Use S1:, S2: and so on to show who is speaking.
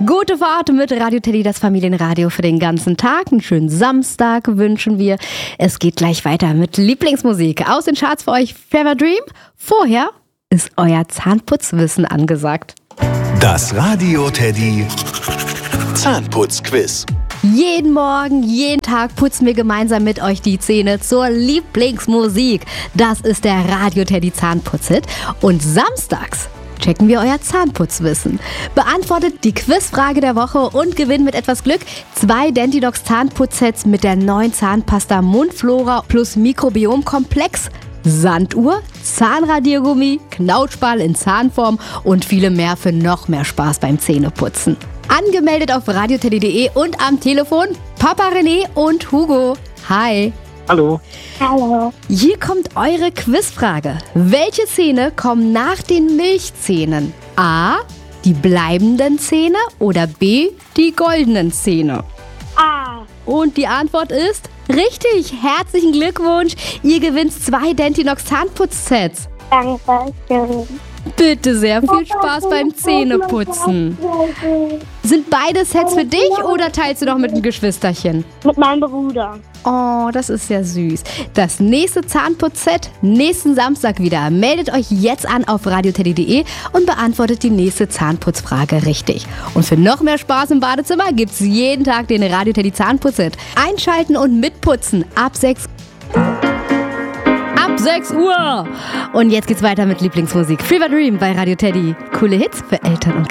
S1: Gute Fahrt mit Radio Teddy, das Familienradio für den ganzen Tag. Einen schönen Samstag wünschen wir. Es geht gleich weiter mit Lieblingsmusik aus den Charts für euch. Fever Dream. Vorher ist euer Zahnputzwissen angesagt.
S2: Das Radio Teddy Zahnputzquiz.
S1: Jeden Morgen, jeden Tag putzen wir gemeinsam mit euch die Zähne zur Lieblingsmusik. Das ist der Radio Teddy Zahnputzhit. Und samstags checken wir euer Zahnputzwissen. Beantwortet die Quizfrage der Woche und gewinnt mit etwas Glück 2 Dentidox Zahnputzsets mit der neuen Zahnpasta Mundflora plus Mikrobiomkomplex, Sanduhr, Zahnradiergummi, Knautschball in Zahnform und viele mehr für noch mehr Spaß beim Zähneputzen. Angemeldet auf radioteddy.de und am Telefon Papa René und Hugo. Hi.
S3: Hallo.
S4: Hallo.
S1: Hier kommt eure Quizfrage. Welche Zähne kommen nach den Milchzähnen? A, die bleibenden Zähne oder B, die goldenen Zähne?
S4: A.
S1: Und die Antwort ist richtig. Herzlichen Glückwunsch. Ihr gewinnt 2 Dentinox Zahnputzsets.
S4: Danke schön.
S1: Bitte sehr viel Spaß beim Zähneputzen. Sind beide Sets für dich oder teilst du noch mit einem Geschwisterchen?
S4: Mit meinem Bruder.
S1: Oh, das ist ja süß. Das nächste Zahnputzset nächsten Samstag wieder. Meldet euch jetzt an auf radioteddy.de und beantwortet die nächste Zahnputzfrage richtig. Und für noch mehr Spaß im Badezimmer gibt's jeden Tag den Radio Teddy Zahnputzset. Einschalten und mitputzen ab 6 Uhr. Und jetzt geht's weiter mit Lieblingsmusik. Fever Dream bei Radio Teddy. Coole Hits für Eltern und